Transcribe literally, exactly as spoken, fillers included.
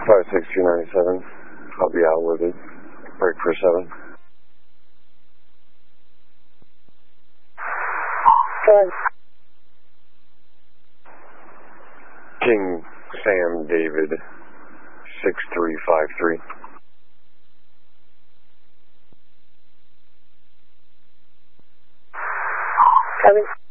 five six two nine seven. I'll be out with it. Break for seven. Good. King Sam David, six three five three. Seven.